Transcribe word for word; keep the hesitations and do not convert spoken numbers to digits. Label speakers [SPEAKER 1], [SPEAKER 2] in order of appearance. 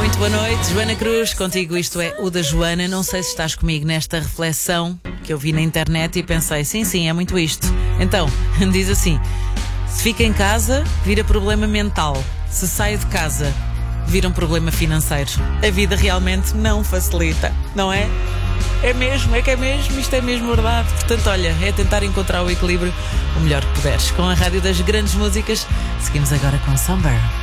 [SPEAKER 1] Muito boa noite, Joana Cruz, contigo isto é o da Joana. Não sei se estás comigo nesta reflexão que eu vi na internet e pensei, sim, sim, é muito isto. Então, diz assim: se fica em casa, vira problema mental. Se sai de casa, vira um problema financeiro. A vida realmente não facilita, não é? É mesmo, é que é mesmo, isto é mesmo verdade. Portanto, olha, é tentar encontrar o equilíbrio o melhor que puderes. Com a rádio das grandes músicas, seguimos agora com Somewhere.